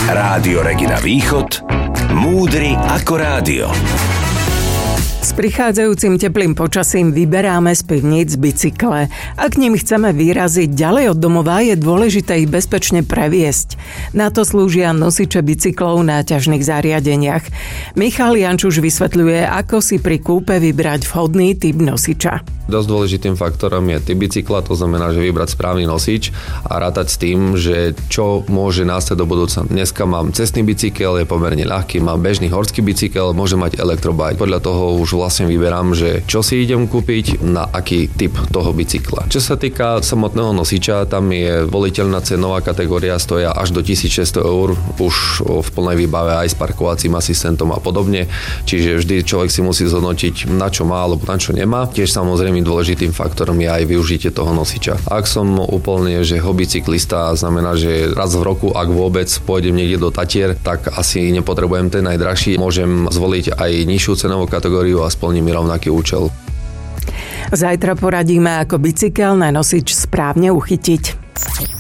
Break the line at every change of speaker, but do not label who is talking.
Rádio Regina Východ. Múdry ako rádio.
S prichádzajúcim teplým počasím vyberáme z pivníc bicykle. Ak ním chceme vyraziť ďalej od domova, je dôležité ich bezpečne previesť. Na to slúžia nosiče bicyklov v náťažných zariadeniach. Michal Jančuš vysvetľuje, ako si pri kúpe vybrať vhodný typ nosiča.
Dosť dôležitým faktorom je typ bicykla, to znamená, že vybrať správny nosič a rátať s tým, že čo môže nastať do budúca. Dneska mám cestný bicykel, je pomerne ľahký, mám bežný horský bicykel, môže mať elektrobike. Podľa toho už vlastne vyberám, že čo si idem kúpiť, na aký typ toho bicykla. Čo sa týka samotného nosiča, tam je voliteľná cenová kategória, stoja až do 1600 eur, už v plnej výbave aj s parkovacím asistentom a podobne. Čiže vždy človek si musí zhodnotiť, na čo má alebo na čo nemá. Tiež samozrejme dôležitým faktorom je aj využitie toho nosiča. Ak som úplne, že hobbycyklista, znamená, že raz v roku, ak vôbec pôjdem niekde do Tatier, tak asi nepotrebujem ten najdrahší. Môžem zvoliť aj nižšiu cenovú kategóriu a splní mi rovnaký účel.
Zajtra poradíme, ako bicykel na nosič správne uchytiť.